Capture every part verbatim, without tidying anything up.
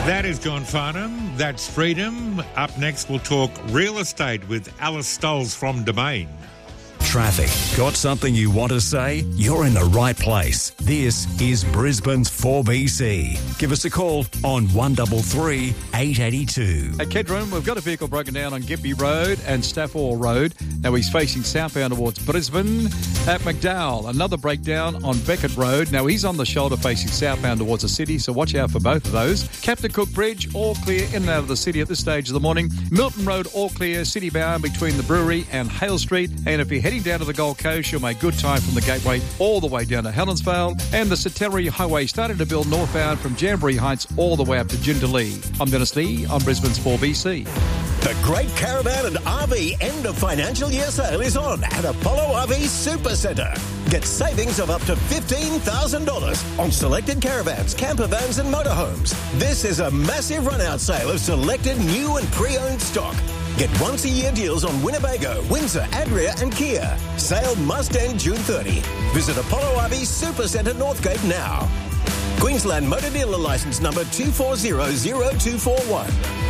That is John Farnham. That's Freedom. Up next, we'll talk real estate with Alice Stolz from Domain. Traffic. Got something you want to say? You're in the right place. This is Brisbane's four B C. Give us a call on one three three, eight eight two. At Kedron, we've got a vehicle broken down on Gympie Road and Stafford Road. Now he's facing southbound towards Brisbane. At McDowell, another breakdown on Beckett Road. Now he's on the shoulder facing southbound towards the city, so watch out for both of those. Captain Cook Bridge, all clear in and out of the city at this stage of the morning. Milton Road, all clear, city bound between the brewery and Hale Street. And if you're heading down to the Gold Coast, you'll make good time from the Gateway all the way down to Helensvale. And the Satellary Highway starting to build northbound from Jamboree Heights all the way up to Jindalee. I'm Dennis Lee on Brisbane's four B C. The Great Caravan and R V end of financial year sale is on at Apollo R V Super Centre. Get savings of up to fifteen thousand dollars on selected caravans, camper vans and motorhomes. This is a massive run-out sale of selected new and pre-owned stock. Get once-a-year deals on Winnebago, Windsor, Adria and Kia. Sale must end June thirtieth. Visit Apollo R V Super Centre Northgate now. Queensland Motor Dealer Licence number two four zero zero two four one.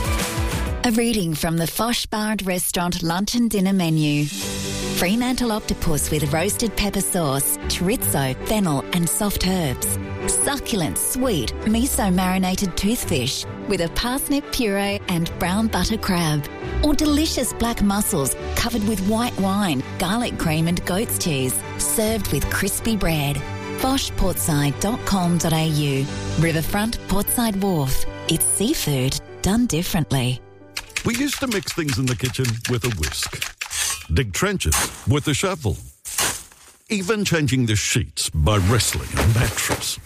A reading from the Fosh Bar and Restaurant lunch and dinner menu. Fremantle octopus with roasted pepper sauce, chorizo, fennel and soft herbs. Succulent, sweet, miso-marinated toothfish with a parsnip puree and brown butter crab. Or delicious black mussels covered with white wine, garlic cream and goat's cheese, served with crispy bread. fosh portside dot com dot a u. Riverfront Portside Wharf. It's seafood done differently. We used to mix things in the kitchen with a whisk, dig trenches with a shovel, even changing the sheets by wrestling a mattress.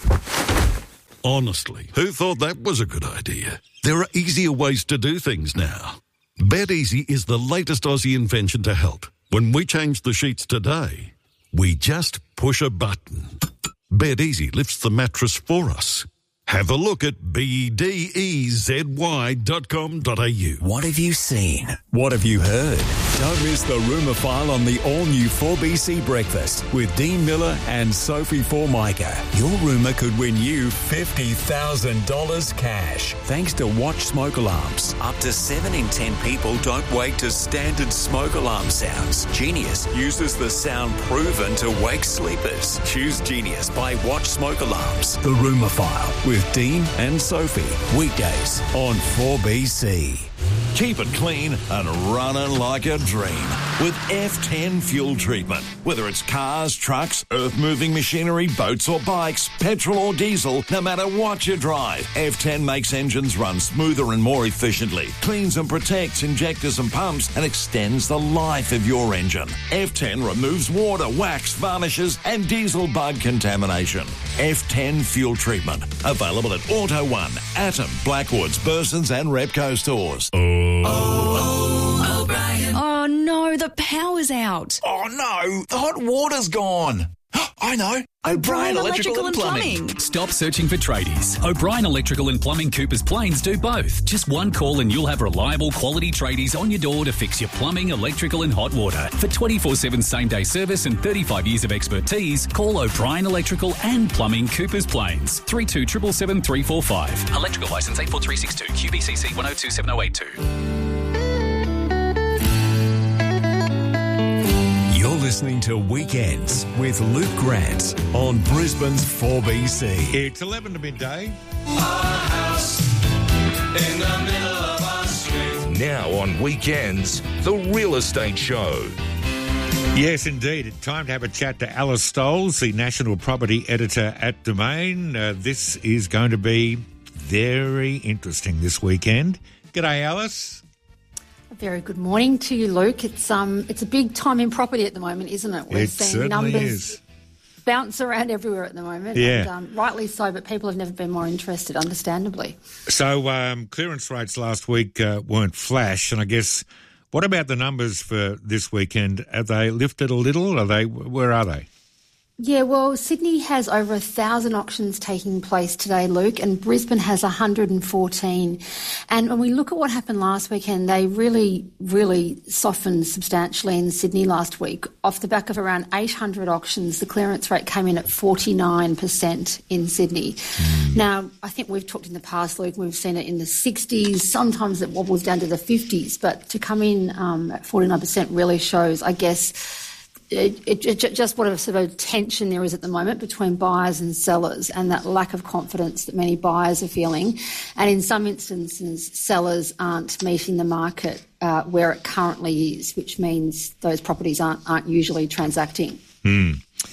Honestly, who thought that was a good idea? There are easier ways to do things now. BedEasy is the latest Aussie invention to help. When we change the sheets today, we just push a button. BedEasy lifts the mattress for us. Have a look at B E D E Z Y dot com dot a u. What have you seen? What have you heard? Don't miss the Rumour File on the all-new four B C Breakfast with Dean Miller and Sophie Formica. Your rumour could win you fifty thousand dollars cash. Thanks to Watch Smoke Alarms. Up to seven in ten people don't wake to standard smoke alarm sounds. Genius uses the sound proven to wake sleepers. Choose Genius by Watch Smoke Alarms. The Rumour File with Dean and Sophie. Weekdays on four B C. Keep it clean and running like a dream with F ten fuel treatment. Whether it's cars, trucks, earth-moving machinery, boats or bikes, petrol or diesel, no matter what you drive, F ten makes engines run smoother and more efficiently, cleans and protects injectors and pumps, and extends the life of your engine. F ten removes water, wax, varnishes and diesel bug contamination. F ten fuel treatment. Available at Auto One, Atom, Blackwoods, Burson's and Repco stores. Oh, oh, O'Brien. Oh, no, the power's out. Oh, no, the hot water's gone. I know. O'Brien Electrical, Electrical and Plumbing. Plumbing. Stop searching for tradies. O'Brien Electrical and Plumbing Coopers Plains do both. Just one call and you'll have reliable quality tradies on your door to fix your plumbing, electrical and hot water. For twenty-four seven same-day service and thirty-five years of expertise, call O'Brien Electrical and Plumbing Coopers Plains. three two seven seven three four five. Electrical licence eight four three six two. Q B C C one oh two seven oh eight two. You're listening to Weekends with Luke Grant on Brisbane's four B C. It's eleven to midday. Our house in the middle of our street. Now on Weekends, the Real Estate Show. Yes, indeed. It's time to have a chat to Alice Stolz, the National Property Editor at Domain. Uh, this is going to be very interesting this weekend. G'day, Alice. A very good morning to you, Luke. It's um, it's a big time in property at the moment, isn't it? We're it seeing certainly numbers is. bounce around everywhere at the moment. Yeah. And, um, rightly so, but people have never been more interested, understandably. So um, clearance rates last week uh, weren't flash, and I guess, what about the numbers for this weekend? Have they lifted a little? Are they? Where are they? Yeah, well, Sydney has over a thousand auctions taking place today, Luke, and Brisbane has one hundred fourteen. And when we look at what happened last weekend, they really, really softened substantially in Sydney last week. Off the back of around eight hundred auctions, the clearance rate came in at forty-nine percent in Sydney. Mm. Now, I think we've talked in the past, Luke, we've seen it in the sixties, sometimes it wobbles down to the fifties, but to come in um, at forty-nine percent really shows, I guess, It, it, it, just what a sort of tension there is at the moment between buyers and sellers, and that lack of confidence that many buyers are feeling. And in some instances, sellers aren't meeting the market uh, where it currently is, which means those properties aren't, aren't usually transacting. Mm.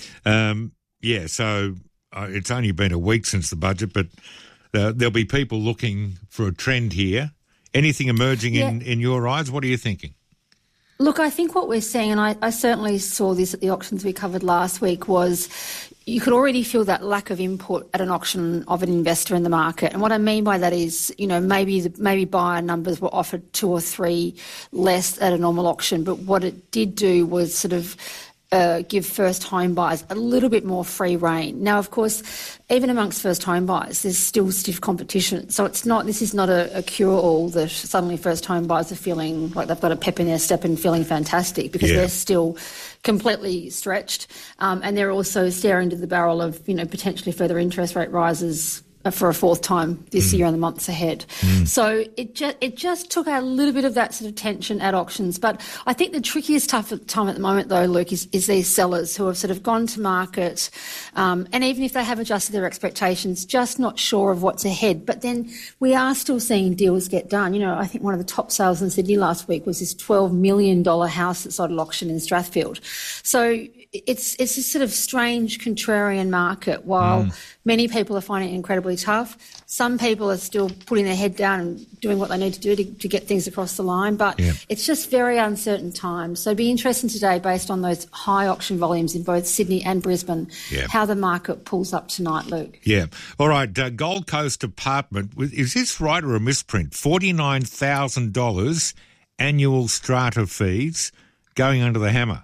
Um, yeah, so uh, it's only been a week since the budget, but uh, there'll be people looking for a trend here. Anything emerging yeah. in, in your eyes? What are you thinking? Look, I think what we're seeing, and I, I certainly saw this at the auctions we covered last week, was you could already feel that lack of input at an auction of an investor in the market. And what I mean by that is, you know, maybe the, maybe buyer numbers were offered two or three less at a normal auction, but what it did do was sort of Uh, give first home buyers a little bit more free rein. Now, of course, even amongst first home buyers, there's still stiff competition. So it's not, this is not a, a cure-all that suddenly first home buyers are feeling like they've got a pep in their step and feeling fantastic, because yeah. they're still completely stretched. Um, and they're also staring to the barrel of, you know, potentially further interest rate rises for a fourth time this mm. year and the months ahead. Mm. So it just it just took out a little bit of that sort of tension at auctions. But I think the trickiest tough time at the moment, though, Luke, is, is these sellers who have sort of gone to market, um, and even if they have adjusted their expectations, just not sure of what's ahead. But then we are still seeing deals get done. You know, I think one of the top sales in Sydney last week was this twelve million dollars house that sold at auction in Strathfield. So it's it's a sort of strange contrarian market. While mm. many people are finding it incredibly tough, some people are still putting their head down and doing what they need to do to, to get things across the line. But yeah. it's just very uncertain times. So it'd be interesting today, based on those high auction volumes in both Sydney and Brisbane, yeah. how the market pulls up tonight, Luke. Yeah. All right, uh, Gold Coast apartment, is this right or a misprint? forty-nine thousand dollars annual strata fees going under the hammer.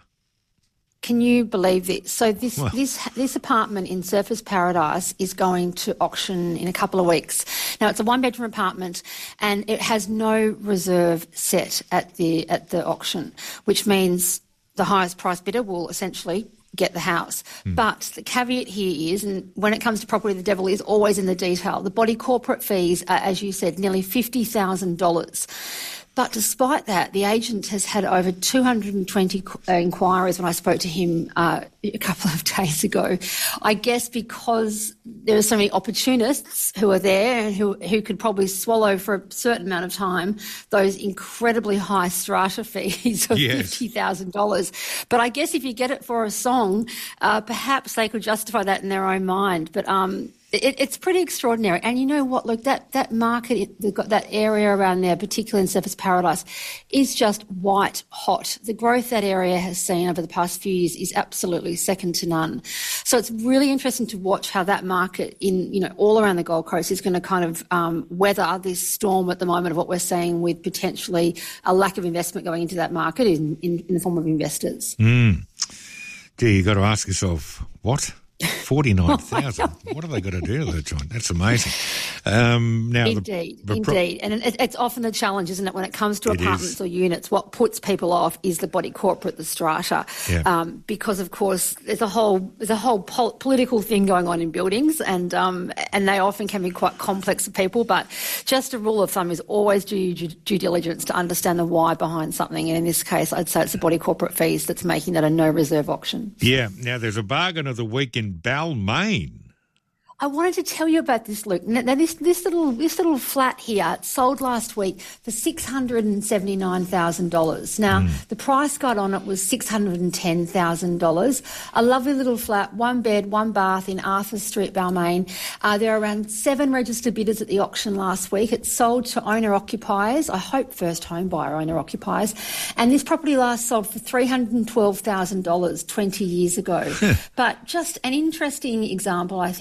Can you believe this? So this well. this this apartment in Surfers Paradise is going to auction in a couple of weeks. Now, it's a one-bedroom apartment, and it has no reserve set at the at the auction, which means the highest price bidder will essentially get the house. Mm. But the caveat here is, and when it comes to property, the devil is always in the detail. The body corporate fees are, as you said, nearly fifty thousand dollars. But despite that, the agent has had over two hundred twenty inquiries when I spoke to him uh, a couple of days ago. I guess because there are so many opportunists who are there and who, who could probably swallow for a certain amount of time those incredibly high strata fees of yes. fifty thousand dollars. But I guess if you get it for a song, uh, perhaps they could justify that in their own mind. But um It, it's pretty extraordinary. And you know what, look, that, that market, that area around there, particularly in Surfers Paradise, is just white hot. The growth that area has seen over the past few years is absolutely second to none. So it's really interesting to watch how that market in, you know, all around the Gold Coast is going to kind of um, weather this storm at the moment of what we're seeing with potentially a lack of investment going into that market in, in, in the form of investors. Mm. Gee, you've got to ask yourself, what? forty-nine thousand. What have they got to do with it, John? That's amazing. Um, now, indeed, the, the pro- indeed. And it, it's often the challenge, isn't it, when it comes to it apartments is. or units, what puts people off is the body corporate, the strata. Yeah. Um, because, of course, there's a whole there's a whole pol- political thing going on in buildings, and um, and they often can be quite complex for people. But just a rule of thumb is always do due, due diligence to understand the why behind something. And in this case, I'd say it's the body corporate fees that's making that a no-reserve auction. Yeah. Now, there's a bargain of the week in Balmain. I wanted to tell you about this, Luke. Now, this, this little this little flat here sold last week for six hundred seventy-nine thousand dollars. Now, mm. the price guide on it was six hundred ten thousand dollars. A lovely little flat, one bed, one bath in Arthur Street, Balmain. Uh, there are around seven registered bidders at the auction last week. It's sold to owner-occupiers, I hope first home buyer owner-occupiers. And this property last sold for three hundred twelve thousand dollars twenty years ago. But just an interesting example, I think, of if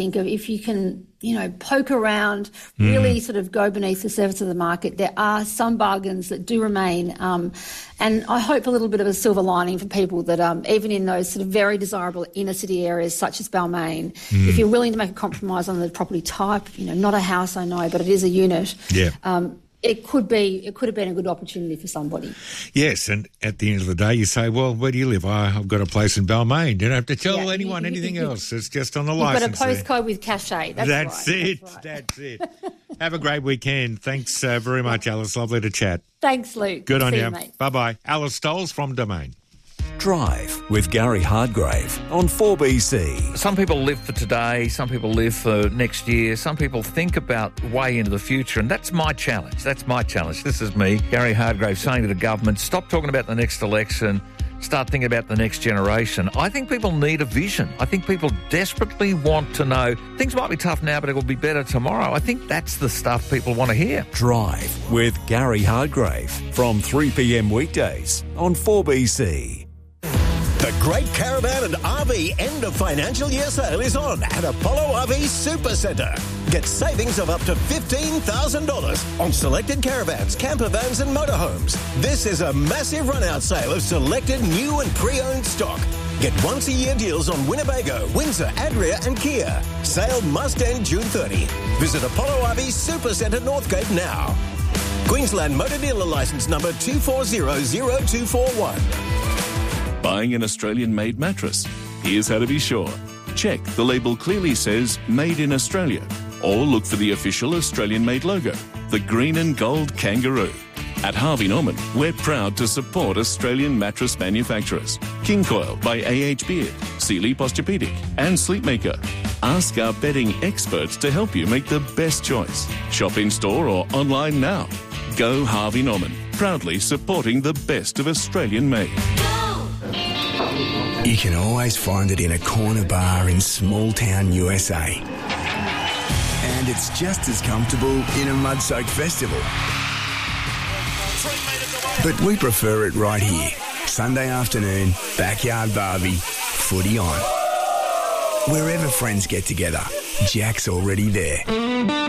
if you can, you know, poke around, really mm. sort of go beneath the surface of the market, there are some bargains that do remain. Um, and I hope a little bit of a silver lining for people that um, even in those sort of very desirable inner city areas such as Balmain, mm. if you're willing to make a compromise on the property type, you know, not a house, I know, but it is a unit. Yeah. Um, It could be. It could have been a good opportunity for somebody. Yes, and at the end of the day, you say, "Well, where do you live?" I, I've got a place in Balmain. You don't have to tell yeah, anyone you, you, anything you, else. It's just on the you've licence. You've got a postcode there. With cachet. That's, That's right. it. That's, right. That's it. Have a great weekend. Thanks uh, very much, Alice. Lovely to chat. Thanks, Luke. Good on See you. you mate. Bye bye. Alice Stoles from Domain. Drive with Gary Hardgrave on four B C. Some people live for today, some people live for next year, some people think about way into the future, and that's my challenge. That's my challenge. This is me, Gary Hardgrave, saying to the government, stop talking about the next election, start thinking about the next generation. I think people need a vision. I think people desperately want to know things might be tough now, but it will be better tomorrow. I think that's the stuff people want to hear. Drive with Gary Hardgrave from three p.m. weekdays on four B C. The Great Caravan and R V end of financial year sale is on at Apollo R V Supercentre. Get savings of up to fifteen thousand dollars on selected caravans, camper vans and motorhomes. This is a massive run-out sale of selected new and pre-owned stock. Get once-a-year deals on Winnebago, Windsor, Adria and Kia. Sale must end June thirtieth. Visit Apollo R V Supercentre Northgate now. Queensland Motor Dealer Licence number two four zero zero two four one. Buying an Australian-made mattress? Here's how to be sure. Check the label clearly says Made in Australia, or look for the official Australian-made logo, the green and gold kangaroo. At Harvey Norman, we're proud to support Australian mattress manufacturers. King Coil by A H Beard, Sealy Posturepedic and Sleepmaker. Ask our bedding experts to help you make the best choice. Shop in-store or online now. Go Harvey Norman, proudly supporting the best of Australian-made. You can always find it in a corner bar in small-town U S A. And it's just as comfortable in a mud-soaked festival. But we prefer it right here. Sunday afternoon, backyard barbie, footy on. Wherever friends get together, Jack's already there.